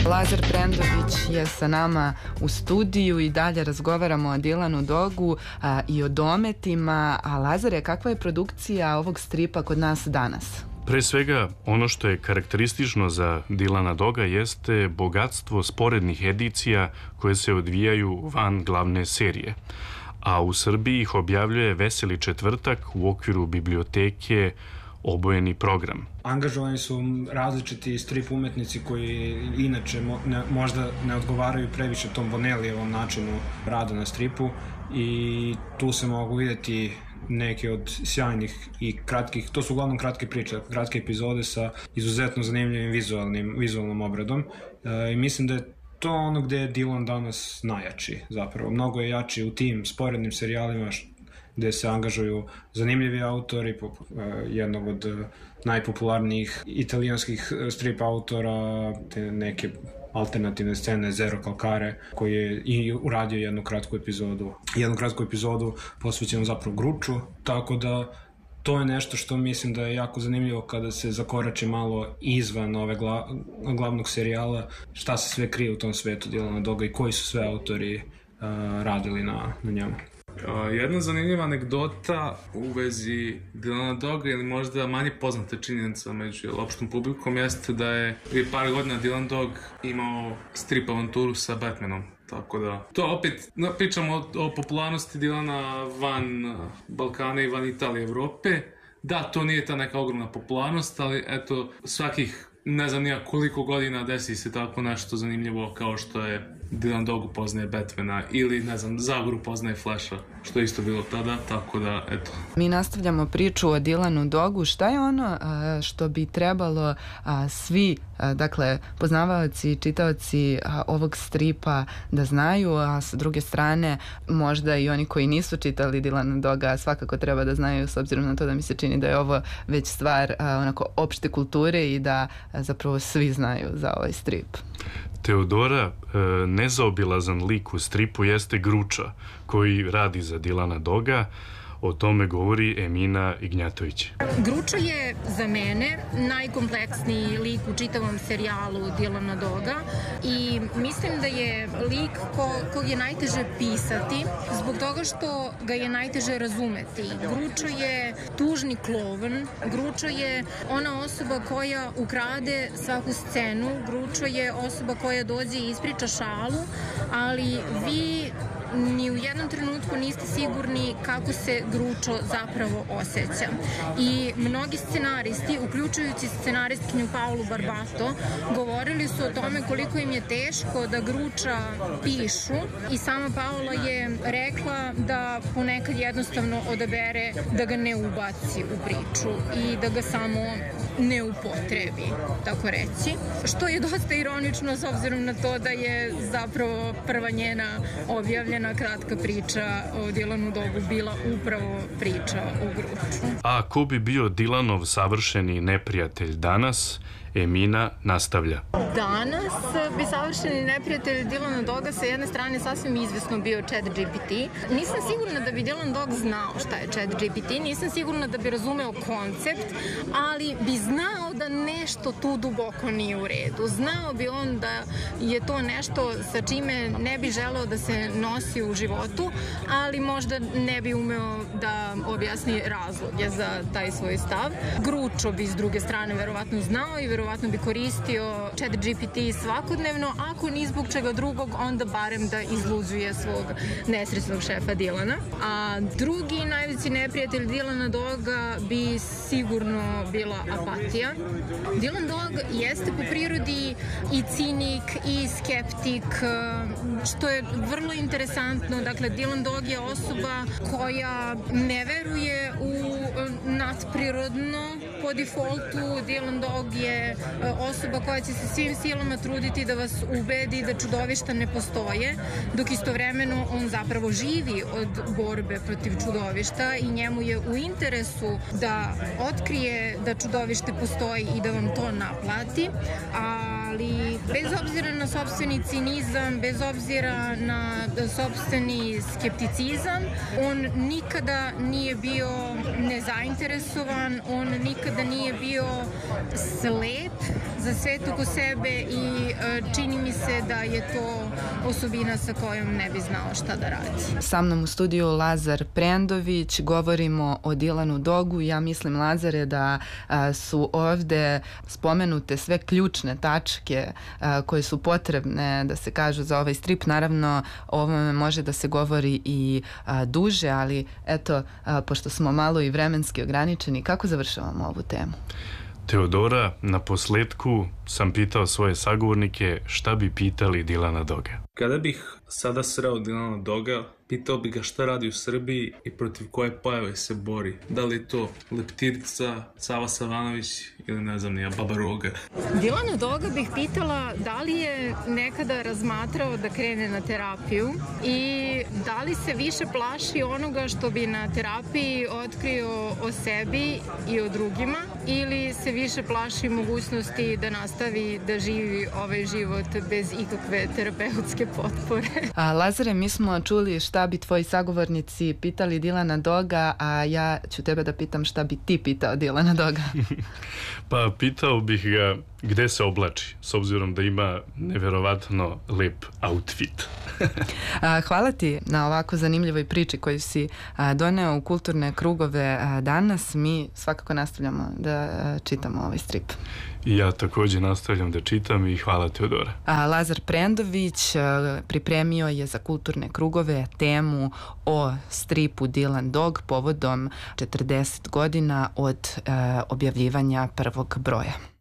Lazar Prendović je sa nama u studiju i dalje razgovaramo o Dylanu Dogu i o dometima. A Lazare, kakva je produkcija ovog stripa kod nas danas? Pre svega, ono što je karakteristično za Dylana Doga jeste bogatstvo sporednih edicija koje se odvijaju van glavne serije. A u Srbiji ih objavljuje Veseli četvrtak u okviru biblioteke Obojeni program. Angažovani su različiti strip umetnici koji inače možda ne odgovaraju previše tom Bonellijevom načinu rada na stripu i tu se mogu vidjeti neke od sjajnih i kratkih, to su uglavnom kratke priče, kratke epizode sa izuzetno zanimljivim vizualnom obradom i mislim da je to ono gde je Dylan danas najjači zapravo. Mnogo je jači u tim sporednim serijalima gde se angažuju zanimljivi autori, poput jednog od najpopularnijih italijanskih strip autora, te neke alternativne scene Zero Calcare, koji je i uradio jednu kratku epizodu posvećenu zapravo Gruču, tako da to je nešto što mislim da je jako zanimljivo kada se zakorači malo izvan ove glavnog serijala, šta se sve krije u tom svetu Dylana Doga i koji su sve autori radili na njemu. Jedna zanimljiva anegdota u vezi Dylana Doga ili možda manje poznata činjenica među opštom publikom jeste da je prije par godina Dylan Dog imao strip avanturu sa Batmanom. Tako da, to opet, pričamo o popularnosti Dylana van Balkana i van Italije i Evrope. Da, to nije ta neka ogromna popularnost, ali eto, svakih ne znam nija koliko godina desi se tako nešto zanimljivo kao što je Dylan Dog upoznaje Batmana ili, ne znam, Zagor upoznaje Flasha, što je isto bilo tada, tako da, eto. Mi nastavljamo priču o Dylanu Dogu. Šta je ono što bi trebalo svi, dakle, poznavaoci i čitaoci ovog stripa da znaju, a sa druge strane možda i oni koji nisu čitali Dylana Doga svakako treba da znaju, s obzirom na to da mi se čini da je ovo već stvar onako opšte kulture i da zapravo svi znaju za ovaj strip. Teodora, nezaobilazan lik u stripu jeste Gruča, koji radi za Dylana Doga. O tome govori Emina Ignjatović. Gruča je za mene najkompleksniji lik u čitavom serijalu Dylana Doga i mislim da je lik kog je najteže pisati zbog toga što ga je najteže razumeti. Gruča je tužni klovn, Gruča je ona osoba koja ukrade svaku scenu, Gruča je osoba koja dođe i ispriča šalu, ali vi ni u jednom trenutku niste sigurni kako se Gručo zapravo osjeća. I mnogi scenaristi, uključujući scenaristkinju Paulu Barbato, govorili su o tome koliko im je teško da Gruča pišu i sama Paula je rekla da ponekad jednostavno odabere da ga ne ubaci u priču i da ga samo ne upotrebi, tako reći. Što je dosta ironično s obzirom na to da je zapravo prva njena objavljena kratka priča o Dylanu Dogu bila upravo priča o Gruču. A ko bi bio Dylanov savršeni neprijatelj danas? Emina nastavlja. Danas bi savršeni neprijatelj Dylana Doga sa jedne strane sasvim izvesno bio ChatGPT. Nisam sigurna da bi Dylan Dog znao šta je ChatGPT, nisam sigurna da bi razumeo koncept, ali bi znao da nešto tu duboko nije u redu. Znao bi on da je to nešto sa čime ne bi želeo da se nosi u životu, ali možda ne bi umeo da objasni razloge za taj svoj stav. Gručo bi s druge strane verovatno znao i verovatno bi koristio ChatGPT svakodnevno, ako ni zbog čega drugog, onda barem da izluđuje svog nesrećnog šefa Dylana. A drugi najveći neprijatelj Dylana Doga bi sigurno bila apatija. Dylan Dog jeste po prirodi i cinik i skeptik, što je vrlo interesantno. Dakle, Dylan Dog je osoba koja ne veruje u nadprirodno po defaultu. Dylan Dog je osoba koja će se svim silama truditi da vas ubedi da čudovišta ne postoje, dok istovremeno on zapravo živi od borbe protiv čudovišta i njemu je u interesu da otkrije da čudovište postoji i da vam to naplati, ali bez obzira na sopstveni cinizam, bez obzira na sopstveni skepticizam, on nikada nije bio nezainteresovan, on nikada nije bio slep za svet oko sebe i čini mi se da je to osobina sa kojom ne bi znao šta da radi. Sa mnom u studiju Lazar Prendović, govorimo o Dylanu Dogu. Ja mislim, Lazare, da su ovde spomenute sve ključne tačke koje su potrebne da se kažu za ovaj strip. Naravno, o ovome može da se govori i duže, ali eto, pošto smo malo i vremenski ograničeni, kako završavamo ovu temu? Teodora, na posledku sam pitao svoje sagovornike šta bi pitali Dylana Doga. Kada bih sada sreo Dylana Doga, pitao bih ga šta radi u Srbiji i protiv koje pojave se bori. Da li je to Leptirica, Sava Savanović ili ne znam nija, Baba Roga. Dylana Doga bih pitala da li je nekada razmatrao da krene na terapiju i da li se više plaši onoga što bi na terapiji otkrio o sebi i o drugima, ili se više plaši mogućnosti da nastavi da živi ovaj život bez ikakve terapeutske potpore. Lazare, mi smo čuli šta bi tvoji sagovornici pitali Dylana Doga, a ja ću tebe da pitam šta bi ti pitao Dylana Doga. Pa pitao bih ga gde se oblači, s obzirom da ima neverovatno lep outfit. Hvala ti na ovako zanimljivoj priči koju si doneo u kulturne krugove danas. Mi svakako nastavljamo da čitamo ovaj strip. I ja takođe nastavljam da čitam i hvala Teodora. Lazar Prendović pripremio je za kulturne krugove temu o stripu Dylan Dog povodom 40 godina od objavljivanja prvog broja.